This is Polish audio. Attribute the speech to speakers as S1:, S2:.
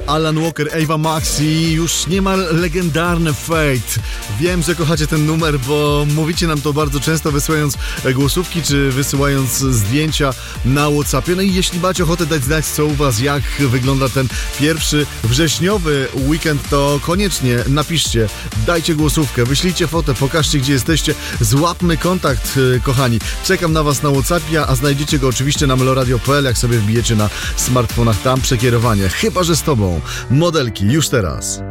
S1: Alan Walker, Ava Max i już niemal legendarny Fate. Wiem, że kochacie ten numer, bo mówicie nam to bardzo często, wysyłając głosówki czy wysyłając zdjęcia na WhatsAppie. No i jeśli macie ochotę dać znać, co u was, jak wygląda ten pierwszy wrześniowy weekend, to koniecznie napiszcie, dajcie głosówkę, wyślijcie fotę, pokażcie, gdzie jesteście, złapmy kontakt, kochani. Czekam na was na WhatsAppie, a znajdziecie go oczywiście na meloradio.pl, jak sobie wbijecie na smartfonach, tam przekierowanie. Chyba że z tobą. Modelki, już teraz.